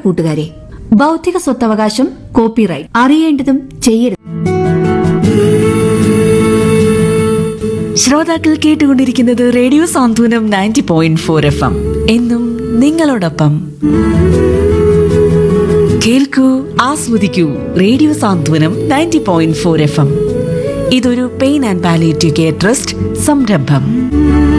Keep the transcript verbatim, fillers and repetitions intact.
കൂട്ടുകാരെ. ബൗദ്ധിക സ്വത്തവകാശം, കോപ്പിറൈറ്റ്, അറിയേണ്ടതും ചെയ്യരുത്. ശ്രോതാക്കൾ കേട്ടുകൊണ്ടിരിക്കുന്നത് റേഡിയോ സാന്ത്വനം ninety point four F M. എന്നും നിങ്ങളോടൊപ്പം. കേൾക്കൂ, ആസ്വദിക്കൂ. റേഡിയോ സാന്ത്വനം ninety point four F M. ഇതൊരു pain and palliative care trust സംരംഭം.